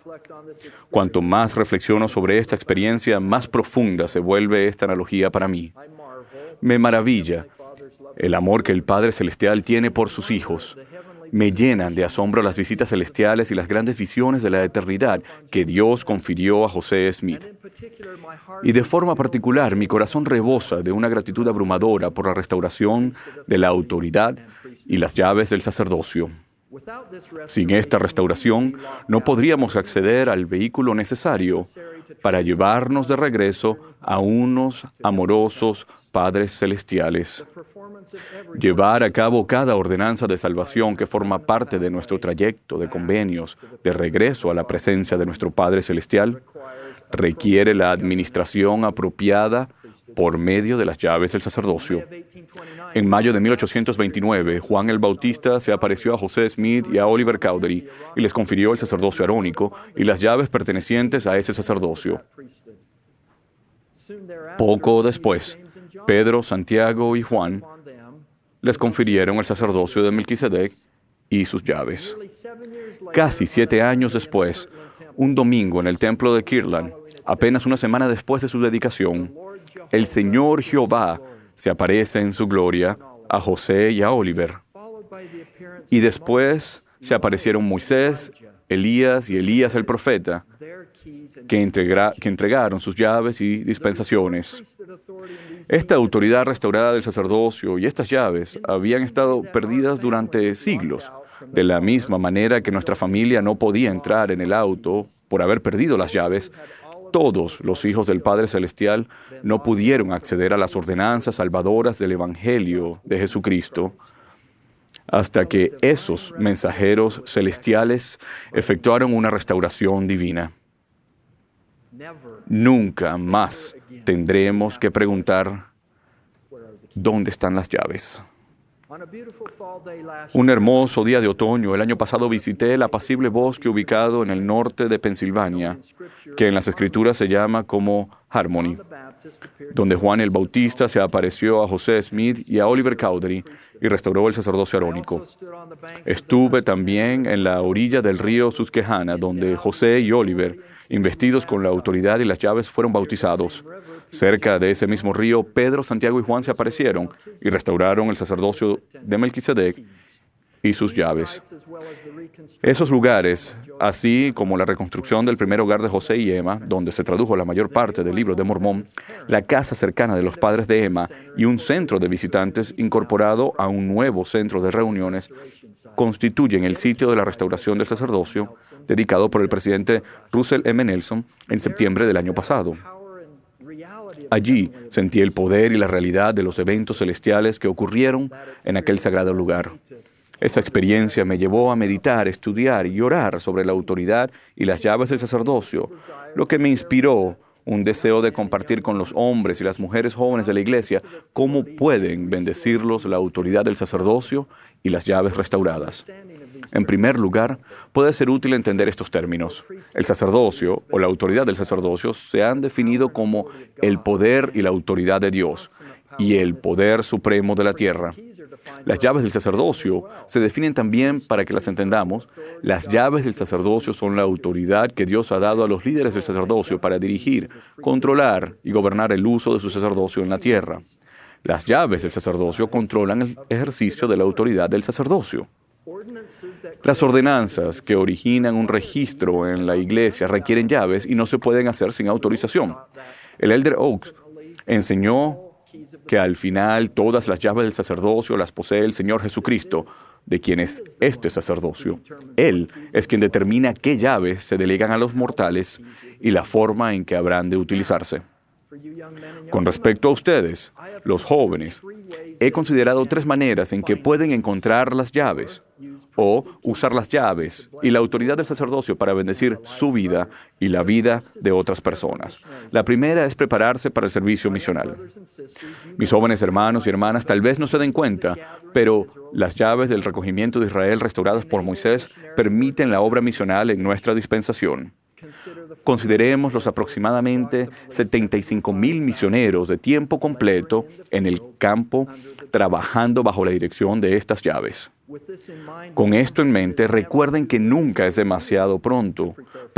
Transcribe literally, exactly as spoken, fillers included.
Cuanto más reflexiono sobre esta experiencia, más profunda se vuelve esta analogía para mí. Me maravilla el amor que el Padre Celestial tiene por sus hijos. Me llenan de asombro las visitas celestiales y las grandes visiones de la eternidad que Dios confirió a José Smith. Y de forma particular, mi corazón rebosa de una gratitud abrumadora por la restauración de la autoridad y las llaves del sacerdocio. Sin esta restauración, no podríamos acceder al vehículo necesario para llevarnos de regreso a unos amorosos Padres Celestiales. Llevar a cabo cada ordenanza de salvación que forma parte de nuestro trayecto de convenios de regreso a la presencia de nuestro Padre Celestial requiere la administración apropiada por medio de las llaves del sacerdocio. En mayo de mil ochocientos veintinueve, Juan el Bautista se apareció a José Smith y a Oliver Cowdery y les confirió el sacerdocio arónico y las llaves pertenecientes a ese sacerdocio. Poco después, Pedro, Santiago y Juan les confirieron el sacerdocio de Melquisedec y sus llaves. Casi siete años después, un domingo en el templo de Kirtland, apenas una semana después de su dedicación, el Señor Jehová se aparece en su gloria a José y a Oliver. Y después se aparecieron Moisés, Elías y Elías el profeta, que, integra, que entregaron sus llaves y dispensaciones. Esta autoridad restaurada del sacerdocio y estas llaves habían estado perdidas durante siglos, de la misma manera que nuestra familia no podía entrar en el auto por haber perdido las llaves. Todos los hijos del Padre Celestial no pudieron acceder a las ordenanzas salvadoras del Evangelio de Jesucristo hasta que esos mensajeros celestiales efectuaron una restauración divina. Nunca más tendremos que preguntar ¿dónde están las llaves? Un hermoso día de otoño, el año pasado visité el apacible bosque ubicado en el norte de Pensilvania, que en las Escrituras se llama como Harmony, donde Juan el Bautista se apareció a José Smith y a Oliver Cowdery y restauró el sacerdocio arónico. Estuve también en la orilla del río Susquehanna, donde José y Oliver, investidos con la autoridad y las llaves, fueron bautizados. Cerca de ese mismo río, Pedro, Santiago y Juan se aparecieron y restauraron el sacerdocio de Melquisedec y sus llaves. Esos lugares, así como la reconstrucción del primer hogar de José y Emma, donde se tradujo la mayor parte del libro de Mormón, la casa cercana de los padres de Emma y un centro de visitantes incorporado a un nuevo centro de reuniones, constituyen el sitio de la restauración del sacerdocio dedicado por el presidente Russell M. Nelson en septiembre del año pasado. Allí sentí el poder y la realidad de los eventos celestiales que ocurrieron en aquel sagrado lugar. Esa experiencia me llevó a meditar, estudiar y orar sobre la autoridad y las llaves del sacerdocio, lo que me inspiró un deseo de compartir con los hombres y las mujeres jóvenes de la iglesia cómo pueden bendecirlos la autoridad del sacerdocio y las llaves restauradas. En primer lugar, puede ser útil entender estos términos. El sacerdocio o la autoridad del sacerdocio se han definido como el poder y la autoridad de Dios y el poder supremo de la tierra. Las llaves del sacerdocio se definen también para que las entendamos. Las llaves del sacerdocio son la autoridad que Dios ha dado a los líderes del sacerdocio para dirigir, controlar y gobernar el uso de su sacerdocio en la tierra. Las llaves del sacerdocio controlan el ejercicio de la autoridad del sacerdocio. Las ordenanzas que originan un registro en la iglesia requieren llaves y no se pueden hacer sin autorización. El Elder Oaks enseñó que al final todas las llaves del sacerdocio las posee el Señor Jesucristo, de quien es este sacerdocio. Él es quien determina qué llaves se delegan a los mortales y la forma en que habrán de utilizarse. Con respecto a ustedes, los jóvenes, he considerado tres maneras en que pueden encontrar las llaves o usar las llaves y la autoridad del sacerdocio para bendecir su vida y la vida de otras personas. La primera es prepararse para el servicio misional. Mis jóvenes hermanos y hermanas tal vez no se den cuenta, pero las llaves del recogimiento de Israel restauradas por Moisés permiten la obra misional en nuestra dispensación. Consideremos los aproximadamente setenta y cinco mil misioneros de tiempo completo en el campo trabajando bajo la dirección de estas llaves. Con esto en mente, recuerden que nunca es demasiado pronto